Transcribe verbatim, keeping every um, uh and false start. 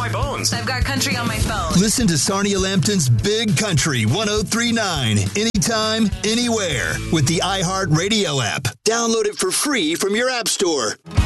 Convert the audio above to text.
my bones. I've got country on my phone. Listen to Sarnia Lambton's Big Country one oh three point nine anytime, anywhere with the iHeartRadio app. Download it for free from your app store.